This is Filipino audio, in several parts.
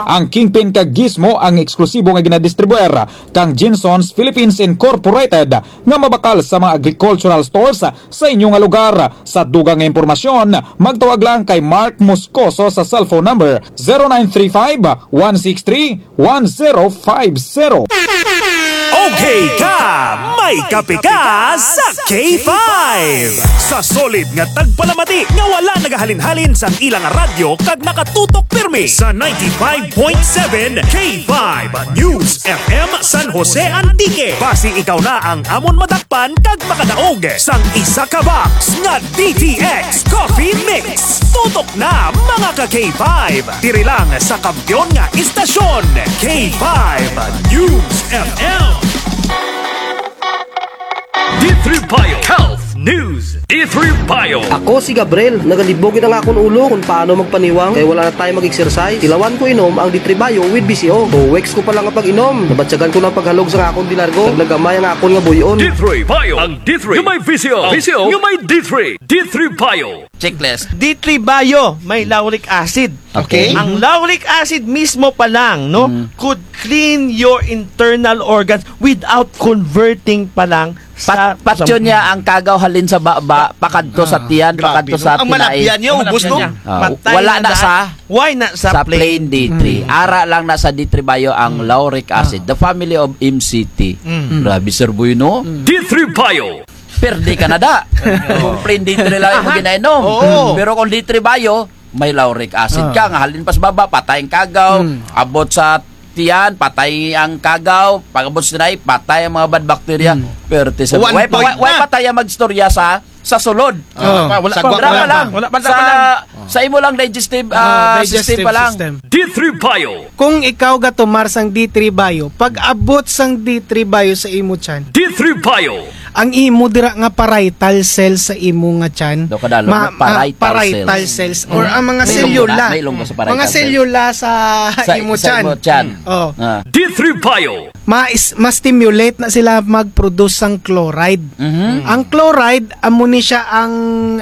Ang kingpin kag Gizmo ang eksklusibo nga ginadistribuer kang Jinsons Philippines Incorporated nga mabakal sa mga agricultural stores sa inyong nga lugar. Sa dugang nga impormasyon, magtawag lang kay Mark Moscoso sa cellphone number 0935-163-1050. Okay ka! May kape ka sa K5! Sa solid nga tagpalamati nga wala nagahalin-halin sa ilang radyo kag nakatutok pirmi sa 95.7 K5 News FM San Jose Antique. Basi ikaw na ang amon madakpan kag makadaog sang isa ka box nga DTX Coffee Mix. Tutok na mga ka K5! Diri lang sa kampiyon nga istasyon K5 News FM. D3 Bio Health News. D3 Bio. Ako si Gabriel, nagalibogin ang akong ulo kung paano magpaniwang kaya wala na tayo mag-exercise. Tilawan ko inom ang D3 Bio with BCO. 2 weeks ko pa lang ang pag-inom. Nabatsagan ko ng paghalog sa akong dilargo. Naglagamay ang akong nga buyon. D3 Bio. Ang D3 yung may VCO. VCO yung may D3. D3 Bio. Checklist. D3 Bio, may lauric acid. Okay. Ang lauric acid mismo pa lang, no, could clean your internal organs without converting pa lang sa Patyo niya ang kagaw halin sa baba, pakadto sa tiyan, pakadto sa ang tinay. malapyan niya, ubos no? Wala na sa why na sa plain D3. Ara lang na sa D3 Bio ang lauric acid. The family of MCT. Grabe sir boy no? D3 Bio. Perde ka na da. Kung plain D3 lang mo ginainom. Pero kung D3 Bio, may lauric acid ka. Nga halin pas baba, patay ang kagaw. Abot sa tiyan, patay ang kagaw. Pag-abot sa tinay, patay ang mga bad bacteria. Pero why patay ang magstorya sa sulod? Sa imo lang digestive system pa lang. D3 Bio. Kung ikaw gatumar sang D3 Bio, pag abot sang D3 Bio sa imo tiyan, D3 Bio. ang imo dira nga parietal cells sa imo nga tiyan, parietal cells or ang mga selula, mga selula sa imo tiyan. D3 Bio. Ma-stimulate na sila mag-produce sang chloride. Ang chloride amo ni siya ang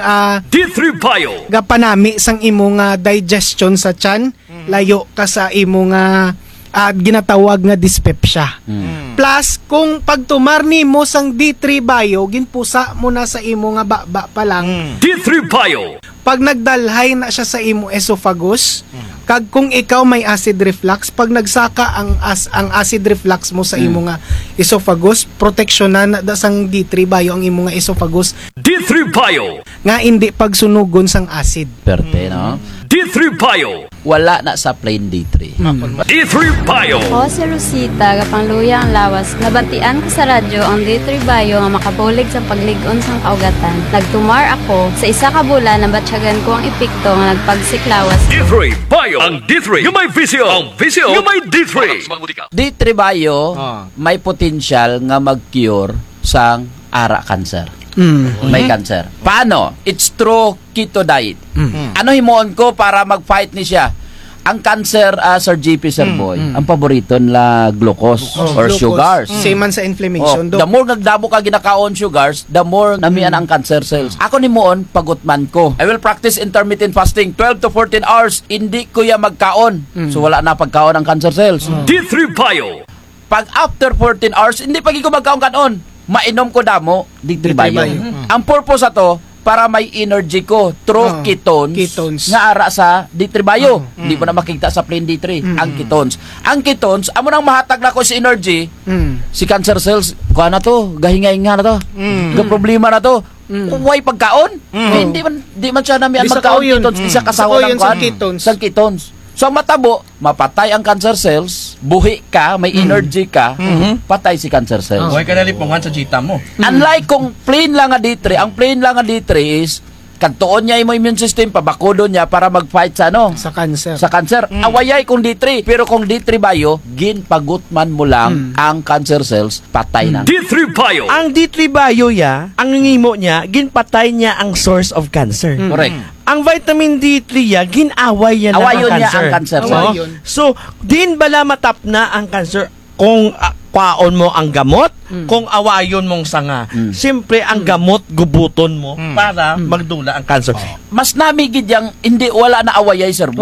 D3 Bio. gapanami sang imo nga digestion sa tiyan, layo ka sa imo nga ginatawag nga dyspepsia. Plus kung pagtumar nimo sang D3 Bio, ginpusa mo na sa imo nga baba pa lang. D3 Bio. Pag nagdalhay na siya sa imo esophagus, kag kung ikaw may acid reflux, pag nagsaka ang acid reflux mo sa imo nga esophagus, proteksyonan na sang D3 Bio ang imo nga esophagus. D3 Bio. Nga hindi pagsunugon sang acid. Perte, no? D3 Bio. Wala na sa plain D3. D3 Bio. Ako si Rosita, kapangluya ang lawas. Nabatian ko sa radyo ang D3 Bio nga makabulig sa pagligon sang kaugatan. Nagtumar ako sa isa ka bulan na batsyagan ko ang epekto nga nagpagsiklawas. D3 Bio. Ang D3 yung may VCO. Ang VCO yung may D3. D3 Bio may potential nga mag-cure sang ara cancer. May cancer. Paano? It's through keto diet. Ano himuon ko para mag-fight ni siya? Ang cancer, Sir GP, Sir Boy, ang paborito nila glucose or sugars. Same man sa inflammation. The more nagdamo ka ginakaon sugars, the more namian ang cancer cells. Ako ni moon, pagutman ko. I will practice intermittent fasting 12 to 14 hours. Hindi ko ya magkaon. So wala na pagkaon ang cancer cells. D3 Bio. Pag after 14 hours, hindi pagi ko magkaon-kaon. Mainom ko damo, D3 Bio. Ang purpose ato, para may energy ko through ketones nga ara sa D3 Bio. Hindi mo na makita sa plain D3 ang ketones. Ang ketones amo nang mahatag na ko si energy. Si cancer cells kuha na to, gahinga-hinga na to. Ga problema na to. Why pagkaon? Hindi man siya namian magkaon ketones, isa kasawa ng kuan sa ketones. So ang matabo, mapatay ang cancer cells, buhi ka, may energy ka, patay si cancer cells. Huwag ka nalipungan sa jita mo. Unlike kung plain lang nga D3, ang plain lang nga D3 is kantuon niya yung immune system, pabakudo niya para mag-fight sa sa cancer. Sa cancer. Awayay kung D3. Pero kung D3 Bio, ginpagutman mo lang ang cancer cells, patay na. D3 Bio. Ang D3 Bio ang ngimo niya, ginpatay niya ang source of cancer. Correct. Ang vitamin D3 ginaway niya na Awayon ang niya cancer. ang cancer. So, din bala matap na ang cancer kung kwaon mo ang gamot, kung awayon mong sanga. Siyempre, ang gamot, gubuton mo para magdula ang cancer. Mas namigid yang hindi wala na awayay, sir.